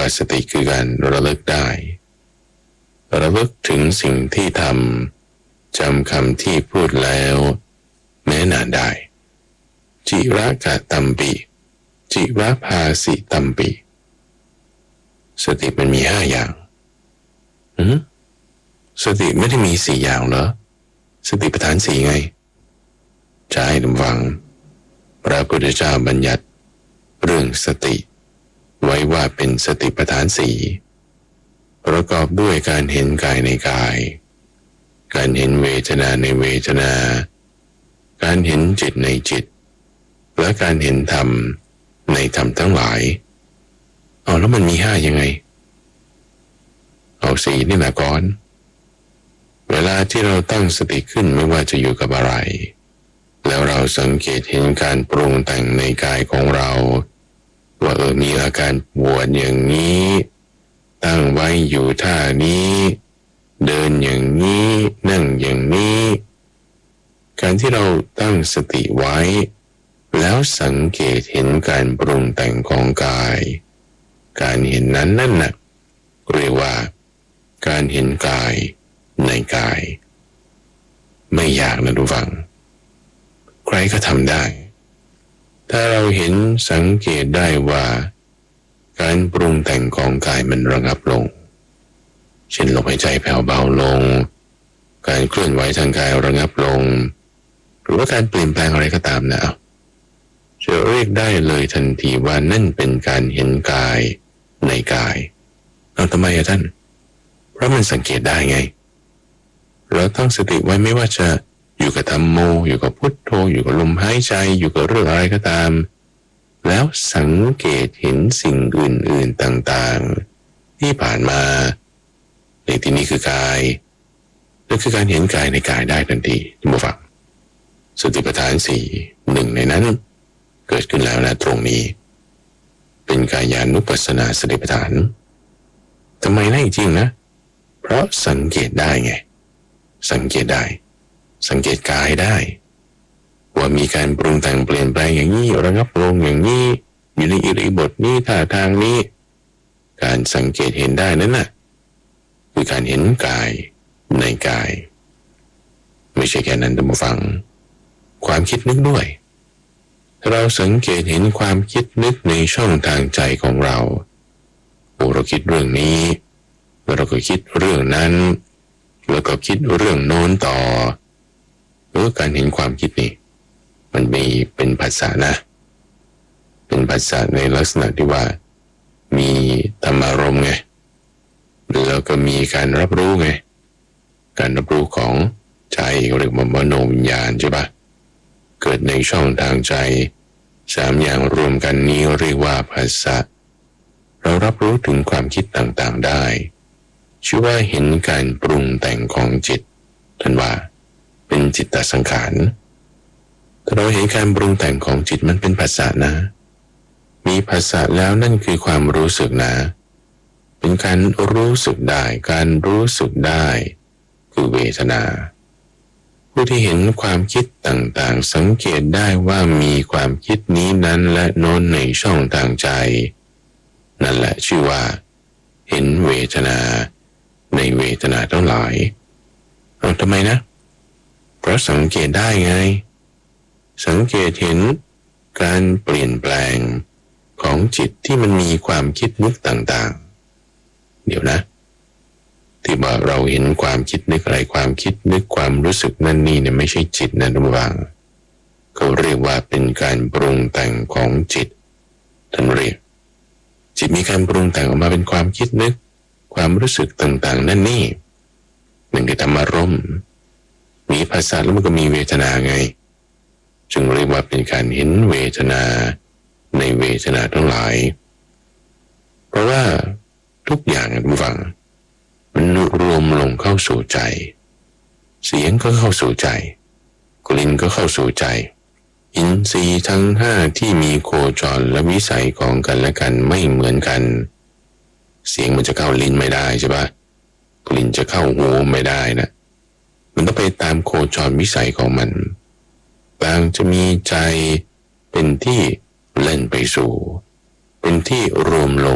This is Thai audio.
สติคือการระลึกได้ระลึกถึงสิ่งที่ทำจำคำที่พูดแล้วแม้นานได้จิระกะตัมปิจิระภาสิตัมปิสติมันมี5อย่างสติไม่ได้มี4อย่างเหรอสติปัฏฐาน4ไงใช่ท่านฟังพระพุทธเจ้าบัญญัติเรื่องสติไว้ว่าเป็นสติปัฏฐาน4ประกอบด้วยการเห็นกายในกายการเห็นเวทนาในเวทนาการเห็นจิตในจิตและการเห็นธรรมในธรรมทั้งหลายแล้วมันมี5ยังไงเอา4นี่แหละก่อนเวลาที่เราตั้งสติขึ้นไม่ว่าจะอยู่กับอะไรแล้วเราสังเกตเห็นการปรุงแต่งในกายของเราว่ามีอาการปวดอย่างนี้ตั้งไว้อยู่ท่านี้เดินอย่างนี้นั่งอย่างนี้การที่เราตั้งสติไว้แล้วสังเกตเห็นการปรุงแต่งของกายการเห็นนั้นนั่นน่ะเรียกว่าการเห็นกายในกายไม่ยากนะทุกฝังใครก็ทำได้ถ้าเราเห็นสังเกตได้ว่าการปรุงแต่งของกายมันระงับลงเช่นลมหายใจแผ่วเบาลงการเคลื่อนไหวทางกายระงับลงหรือว่าการเปลี่ยนแปลงอะไรก็ตามนะจะเรียกได้เลยทันทีว่านั่นเป็นการเห็นกายในกายทำไมท่านเพราะมันสังเกตได้ไงเราตั้งสติไว้ไม่ว่าจะอยู่กับธัมโมอยู่กับพุทโธอยู่กับลมหายใจอยู่กับเรื่องอะไรก็ตามแล้วสังเกตเห็นสิ่งอื่นๆต่างๆที่ผ่านมาในที่นี้คือกายนั่นคือการเห็นกายในกายได้ทันทีท่านผู้ฟังสติปัฏฐาน4หนึ่งในนั้นเกิดขึ้นแล้วนะตรงนี้เป็นกายานุปัสสนาสติปัฏฐานทำไมนะจริงๆนะเพราะสังเกตได้ไงสังเกตได้สังเกตกายได้ว่ามีการปรุงแต่งเปลี่ยนแปลงอย่างนี้ระงับลงอย่างนี้อยู่ในอิริยาบถนี้ท่าทางนี้การสังเกตเห็นได้นั้นน่ะคือการเห็นกายในกายไม่ใช่แค่นั้นท่านผู้ฟังความคิดนึกด้วยถ้าเราสังเกตเห็นความคิดนึกในช่องทางใจของเราเราคิดเรื่องนี้แล้วเราก็คิดเรื่องนั้นแล้วก็คิดเรื่องโน้นต่อการเห็นความคิดนี่มันมีเป็นภาษานะเป็นภาษาในลักษณะที่ว่ามีธรรมารมณ์ไงแล้วก็มีการรับรู้ไงการรับรู้ของใจหรือมโนวิญญาณใช่ปะเกิดในช่องทางใจ3อย่างรวมกันนี้เรียกว่าภาษาเรารับรู้ถึงความคิดต่างๆได้ชื่อว่าเห็นการปรุงแต่งของจิตท่านว่าเป็นจิตตสังขารถ้าเราเห็นการปรุงแต่งของจิตมันเป็นภาษานะมีภาษาแล้วนั่นคือความรู้สึกนะเป็นการรู้สึกได้การรู้สึกได้คือเวทนาผู้ที่เห็นความคิดต่างๆสังเกตได้ว่ามีความคิดนี้นั้นและโน้นในช่องทางใจนั่นแหละชื่อว่าเห็นเวทนาในเวทนาทั้งหลายทำไมนะเพราะสังเกตได้ไงสังเกตเห็นการเปลี่ยนแปลงของจิตที่มันมีความคิดนึกต่างๆเดี๋ยวนะที่ว่าเราเห็นความคิดนึกอะไรความคิดนึกความรู้สึกนั่นนี่เนี่ยไม่ใช่จิตนะท่านผู้ฟังเขาเรียกว่าเป็นการปรุงแต่งของจิตท่านเรียกจิตมีการปรุงแต่งออกมาเป็นความคิดนึกความรู้สึกต่างๆนั่นนี่มันคือธรรมารมณ์มีภาษาแล้วมันก็มีเวทนาไงจึงเรียกว่าเป็นการเห็นเวทนาในเวทนาทั้งหลายเพราะว่าทุกอย่างท่านผู้ฟังมันรวมลงเข้าสู่ใจเสียงก็เข้าสู่ใจกลิ่นก็เข้าสู่ใจอินทรีย์ทั้ง5ที่มีโคจรและวิสัยของกันและกันไม่เหมือนกันเสียงมันจะเข้าลิ้นไม่ได้ใช่ปะกลิ่นจะเข้าหูไม่ได้นะมันต้องไปตามโคจรวิสัยของมันบางจะมีใจเป็นที่เล่นไปสู่เป็นที่รวมลง